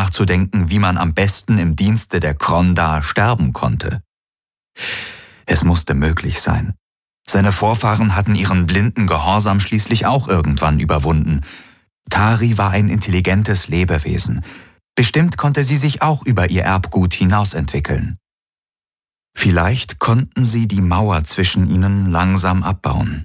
nachzudenken, wie man am besten im Dienste der Kronda sterben konnte. Es musste möglich sein. Seine Vorfahren hatten ihren blinden Gehorsam schließlich auch irgendwann überwunden. Tari war ein intelligentes Lebewesen. Bestimmt konnte sie sich auch über ihr Erbgut hinausentwickeln. Vielleicht konnten sie die Mauer zwischen ihnen langsam abbauen.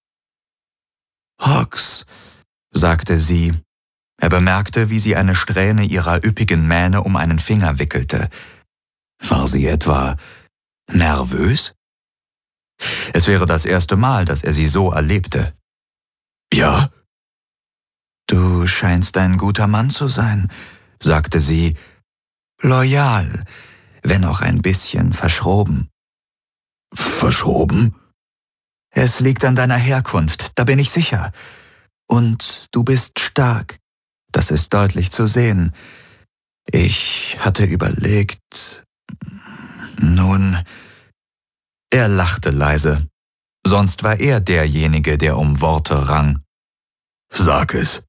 »Hox«, sagte sie. Er bemerkte, wie sie eine Strähne ihrer üppigen Mähne um einen Finger wickelte. War sie etwa nervös? Es wäre das erste Mal, dass er sie so erlebte. »Ja?« »Du scheinst ein guter Mann zu sein«, sagte sie. »Loyal, wenn auch ein bisschen verschroben.« »Verschroben?« »Es liegt an deiner Herkunft, da bin ich sicher. Und du bist stark. Das ist deutlich zu sehen. Ich hatte überlegt... Nun...« Er lachte leise. Sonst war er derjenige, der um Worte rang. »Sag es.«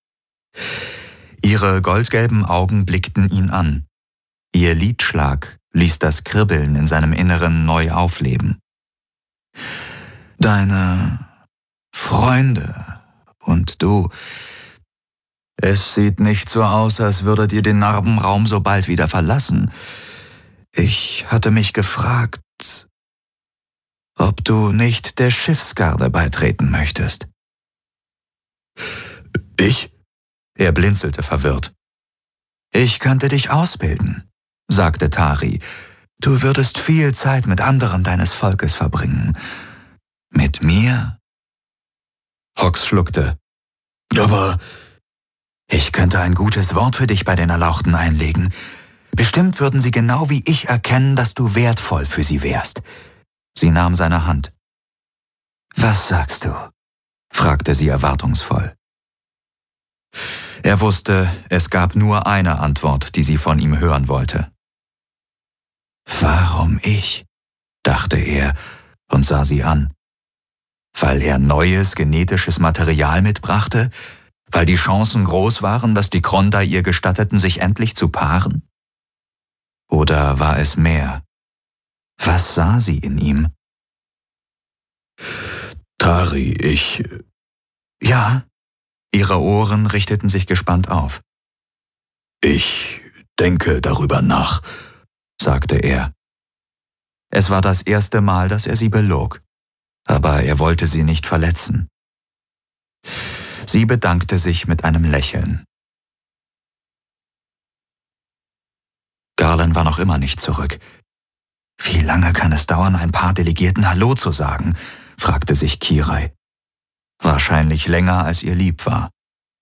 Ihre goldgelben Augen blickten ihn an. Ihr Lidschlag ließ das Kribbeln in seinem Inneren neu aufleben. »Deine Freunde und du. Es sieht nicht so aus, als würdet ihr den Narbenraum so bald wieder verlassen. Ich hatte mich gefragt, ob du nicht der Schiffsgarde beitreten möchtest.« »Ich?« Er blinzelte verwirrt. »Ich könnte dich ausbilden«, sagte Tari. »Du würdest viel Zeit mit anderen deines Volkes verbringen. Mit mir?« Hox schluckte. »Aber ich könnte ein gutes Wort für dich bei den Erlauchten einlegen. Bestimmt würden sie genau wie ich erkennen, dass du wertvoll für sie wärst.« Sie nahm seine Hand. »Was sagst du?« fragte sie erwartungsvoll. Er wusste, es gab nur eine Antwort, die sie von ihm hören wollte. »Warum ich?«, dachte er und sah sie an. Weil er neues genetisches Material mitbrachte? Weil die Chancen groß waren, dass die Kronda ihr gestatteten, sich endlich zu paaren? Oder war es mehr? Was sah sie in ihm? »Tari, ich...« »Ja?« Ihre Ohren richteten sich gespannt auf. »Ich denke darüber nach«, sagte er. Es war das erste Mal, dass er sie belog, aber er wollte sie nicht verletzen. Sie bedankte sich mit einem Lächeln. Garland war noch immer nicht zurück. »Wie lange kann es dauern, ein paar Delegierten Hallo zu sagen?« fragte sich Kirai. Wahrscheinlich länger, als ihr lieb war.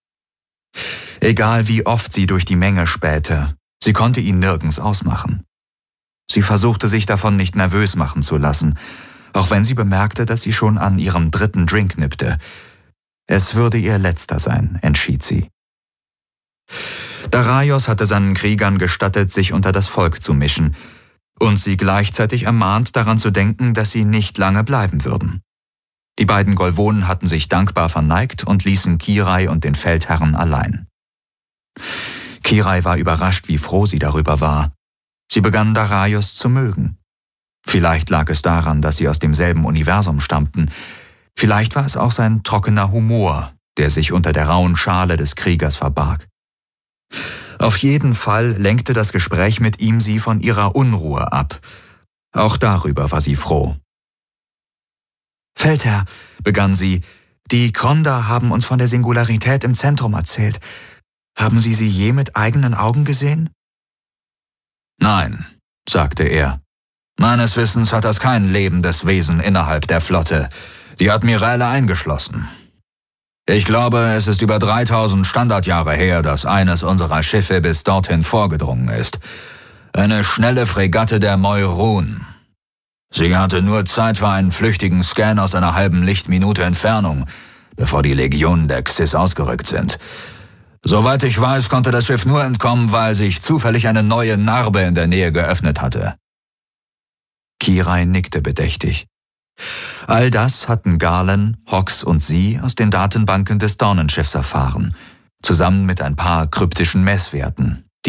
Egal wie oft sie durch die Menge spähte, sie konnte ihn nirgends ausmachen. Sie versuchte sich davon nicht nervös machen zu lassen, auch wenn sie bemerkte, dass sie schon an ihrem 3. Drink nippte. Es würde ihr letzter sein, entschied sie. Daraios hatte seinen Kriegern gestattet, sich unter das Volk zu mischen und sie gleichzeitig ermahnt, daran zu denken, dass sie nicht lange bleiben würden. Die beiden Golvonen hatten sich dankbar verneigt und ließen Kirai und den Feldherren allein. Kirai war überrascht, wie froh sie darüber war. Sie begann Daraios zu mögen. Vielleicht lag es daran, dass sie aus demselben Universum stammten. Vielleicht war es auch sein trockener Humor, der sich unter der rauen Schale des Kriegers verbarg. Auf jeden Fall lenkte das Gespräch mit ihm sie von ihrer Unruhe ab. Auch darüber war sie froh. »Feldherr«, begann sie, »die Kronda haben uns von der Singularität im Zentrum erzählt. Haben Sie sie je mit eigenen Augen gesehen?« »Nein«, sagte er. »Meines Wissens hat das kein lebendes Wesen innerhalb der Flotte, die Admiräle eingeschlossen. Ich glaube, es ist über 3000 Standardjahre her, dass eines unserer Schiffe bis dorthin vorgedrungen ist. Eine schnelle Fregatte der Moirun. Sie hatte nur Zeit für einen flüchtigen Scan aus einer halben Lichtminute Entfernung, bevor die Legionen der Xys ausgerückt sind. Soweit ich weiß, konnte das Schiff nur entkommen, weil sich zufällig eine neue Narbe in der Nähe geöffnet hatte.« Kirai nickte bedächtig. All das hatten Garland, Hox und sie aus den Datenbanken des Dornenschiffs erfahren, zusammen mit ein paar kryptischen Messwerten,